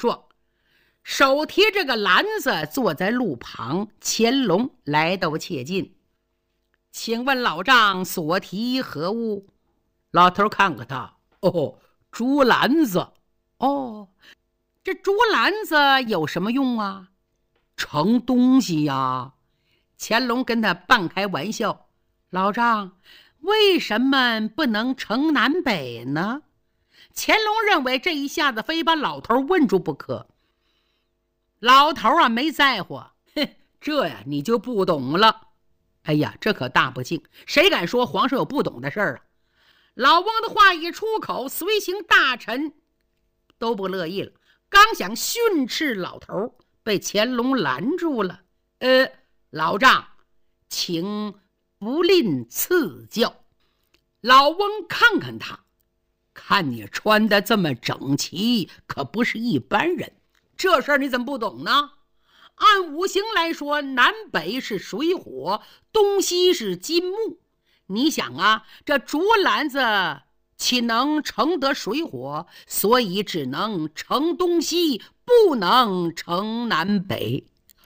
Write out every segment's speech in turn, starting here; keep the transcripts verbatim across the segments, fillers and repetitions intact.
壮，手提着个篮子坐在路旁。乾隆来到切近，请问老丈所提何物？老头看看他，哦，竹篮子。哦，这竹篮子有什么用啊？盛东西呀。乾隆跟他半开玩笑，老丈为什么不能盛南北呢？乾隆认为这一下子非把老头问住不可。老头啊没在乎，哼，这呀你就不懂了。哎呀，这可大不敬，谁敢说皇上有不懂的事儿啊？老翁的话一出口，随行大臣都不乐意了，刚想训斥老头，被乾隆拦住了。呃，老丈，请不吝赐教。老翁看看他，看你穿得这么整齐，可不是一般人。这事儿你怎么不懂呢？按五行来说，南北是水火，东西是金木。你想啊，这竹篮子岂能盛得水火？所以只能盛东西，不能盛南北。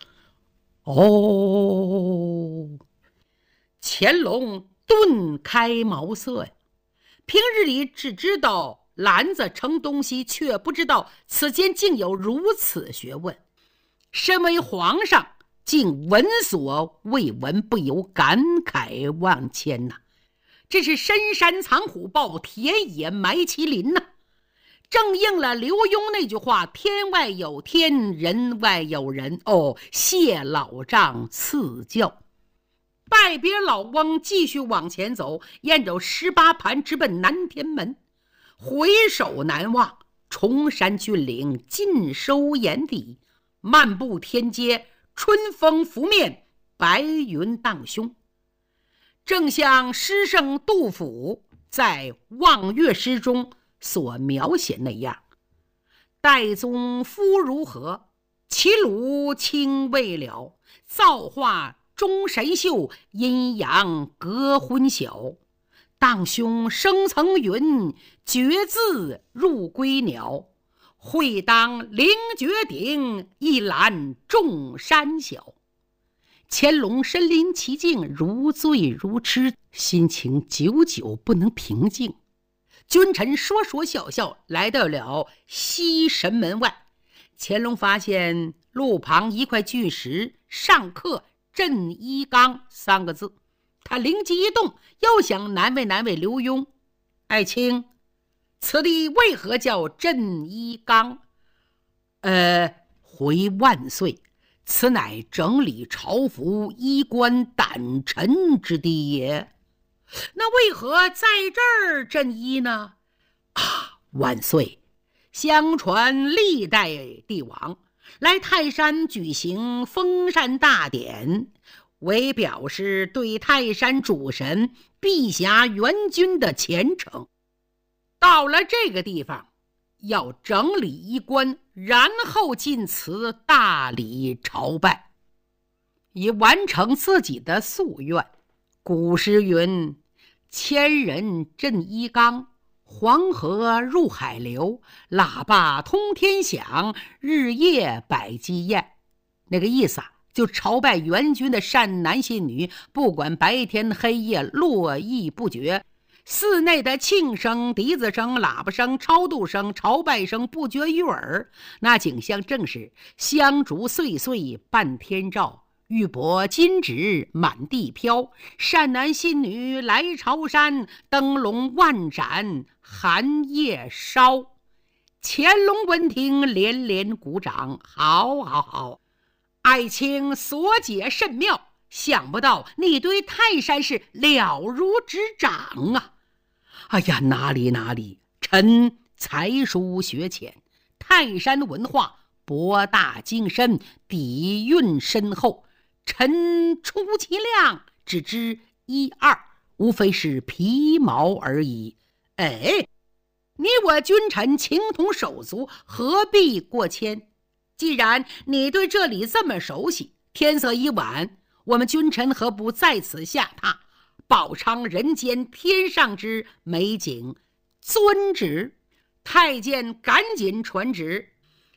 哦，乾隆顿开茅塞呀！平日里只知道篮子盛东西，却不知道此间竟有如此学问。身为皇上，竟闻所未闻，不由感慨万千呐！这是深山藏虎豹，田野埋麒麟呐！正应了刘墉那句话：天外有天，人外有人。哦，谢老丈赐教。拜别老翁，继续往前走，沿着十八盘直奔南天门。回首难望，崇山峻岭尽收眼底。漫步天街，春风拂面，白云荡胸。正像诗圣杜甫在《望岳诗》中所描写那样：岱宗夫如何？齐鲁青未了。造化钟神秀，阴阳隔昏晓。荡胸生层云，决眦入归鸟。会当凌绝顶，一览众山小。乾隆身临其境，如醉如痴，心情久久不能平静。君臣说说笑笑，来到了西神门外。乾隆发现路旁一块巨石上刻镇一纲三个字，他灵机一动，又想难为难为刘墉。爱卿，此地为何叫镇一纲？呃，回万岁，此乃整理朝服、衣冠胆臣之地也。那为何在这儿镇一呢？啊，万岁，相传历代帝王来泰山举行封禅大典，为表示对泰山主神碧霞元君的虔诚。到了这个地方，要整理衣冠，然后进祠大礼朝拜，以完成自己的夙愿。古诗云：千人镇一纲，黄河入海流，喇叭通天响，日夜百鸡宴。那个意思啊，就朝拜元君的善男信女，不管白天黑夜，络绎不绝。寺内的磬声、笛子声、喇叭声、超度声、朝拜声不绝于耳，那景象正是香烛岁岁半天照，玉帛金纸满地飘，善男信女来朝山，灯笼万盏寒夜烧。乾隆闻听连连鼓掌，好好好，爱卿所解甚妙，想不到你对泰山是了如指掌啊！哎呀，哪里哪里，臣才疏学浅，泰山文化博大精深，底蕴深厚，臣充其量只知一二，无非是皮毛而已。哎，你我君臣情同手足，何必过谦？既然你对这里这么熟悉，天色已晚，我们君臣何不在此下榻，饱尝人间天上之美景？遵旨。太监赶紧传旨，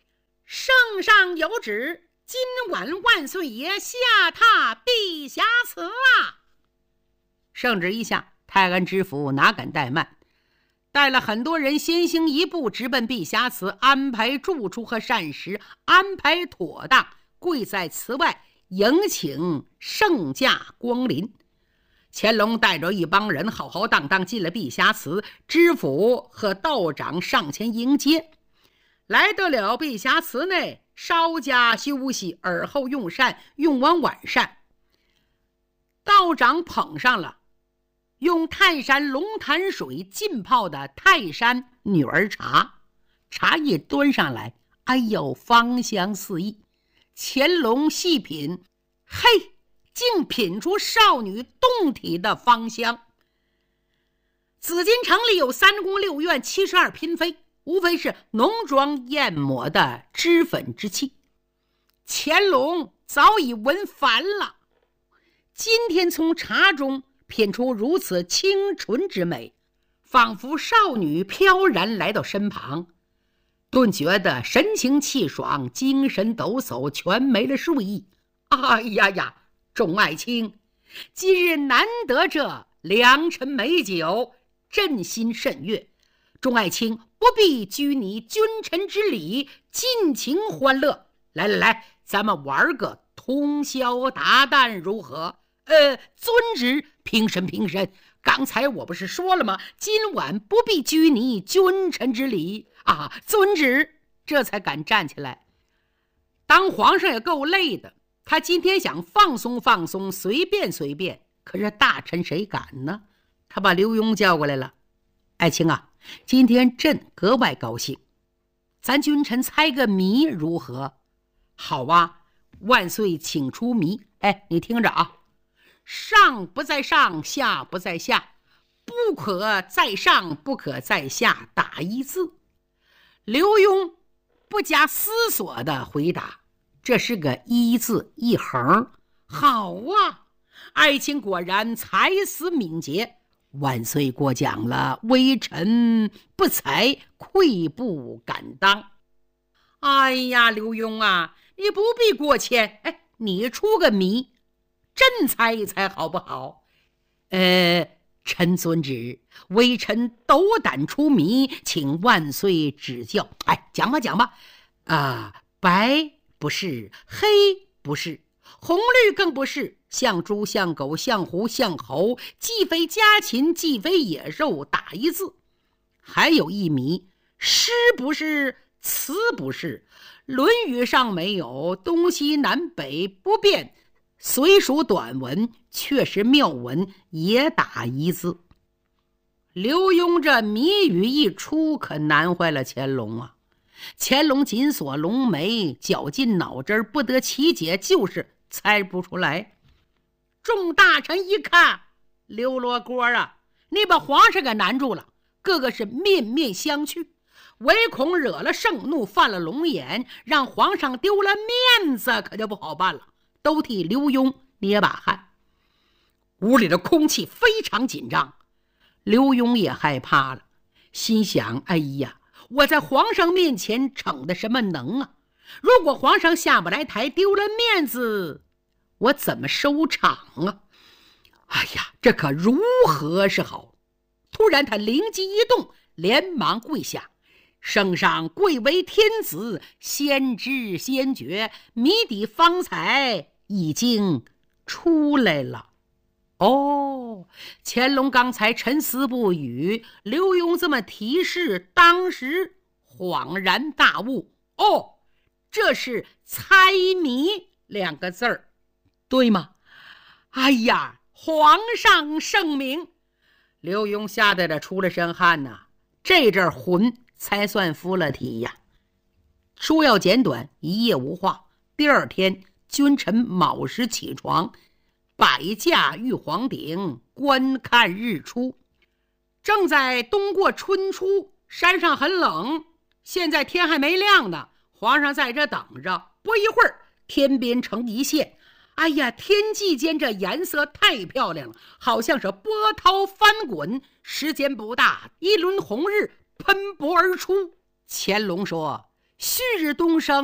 圣上有旨，今晚万岁爷下榻碧霞祠啊！圣旨一下，泰安知府哪敢怠慢，带了很多人先行一步，直奔碧霞祠，安排住处和膳食，安排妥当，跪在祠外迎请圣驾光临。乾隆带着一帮人浩浩荡荡进了碧霞祠，知府和道长上前迎接。来到了碧霞祠内，稍加休息，而后用膳，用完晚膳，道长捧上了用泰山龙潭水浸泡的泰山女儿茶，茶叶端上来，哎呦，芳香四溢。乾隆细品，嘿，竟品出少女动体的芳香。紫禁城里有三宫六院七十二嫔妃，无非是浓妆艳抹的脂粉之气。乾隆早已闻烦了，今天从茶中品出如此清纯之美，仿佛少女飘然来到身旁，顿觉得神清气爽，精神抖擞，全没了睡意。哎呀呀，众爱卿，今日难得这良辰美酒，朕心甚悦，众爱卿不必拘泥君臣之礼，尽情欢乐。来来来，咱们玩个通宵达旦如何？呃，遵旨。平身平身，刚才我不是说了吗？今晚不必拘泥君臣之礼啊！遵旨。这才敢站起来。当皇上也够累的，他今天想放松放松，随便随便，可是大臣谁敢呢？他把刘墉叫过来了。爱卿啊，今天朕格外高兴，咱君臣猜个谜如何？好啊，万岁请出谜。哎，你听着啊，上不在上，下不在下，不可在上，不可在下，打一字。刘墉不加思索的回答，这是个一字一横。好啊，爱卿果然才思敏捷，万岁过奖了，微臣不才，愧不敢当。哎呀，刘墉啊，你不必过谦，哎，你出个谜，朕猜一猜好不好？呃，臣遵旨，微臣斗胆出谜，请万岁指教。哎，讲吧讲吧。啊，白不是，黑不是，红绿更不是，像猪像狗像狐像猴，既非家禽既非野兽，打一字。还有一谜，诗不是，词不是，论语上没有，东西南北不变，虽属短文，却是妙文，也打一字。刘墉这谜语一出，可难坏了乾隆啊！乾隆紧锁龙眉，绞尽脑汁，不得其解，就是猜不出来。众大臣一看，刘罗锅啊，你把皇上给难住了，个个是面面相觑，唯恐惹了盛怒，犯了龙眼，让皇上丢了面子，可就不好办了，都替刘墉捏把汗。屋里的空气非常紧张，刘墉也害怕了，心想，哎呀，我在皇上面前逞的什么能啊？如果皇上下不来台，丢了面子，我怎么收场啊？哎呀，这可如何是好？突然他灵机一动，连忙跪下，圣上贵为天子，先知先觉，谜底方才已经出来了。哦，乾隆刚才沉思不语，刘墉这么提示，当时恍然大悟。哦，这是猜谜两个字儿，对吗？哎呀，皇上圣明！刘墉吓得这出了身汗呐、啊，这阵魂才算服了体呀。说要简短，一夜无话。第二天，君臣卯时起床，摆驾玉皇顶，观看日出。正在冬过春初，山上很冷，现在天还没亮呢，皇上在这等着。不一会儿，天边成一线，哎呀，天际间这颜色太漂亮了，好像是波涛翻滚。时间不大，一轮红日喷薄而出。乾隆说：旭日东升，